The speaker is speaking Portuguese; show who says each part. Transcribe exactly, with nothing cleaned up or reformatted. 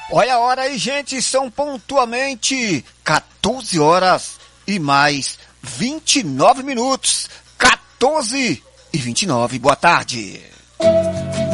Speaker 1: Olha a hora aí, gente, são pontualmente quatorze horas e mais vinte e nove minutos. quatorze e vinte e nove, boa tarde.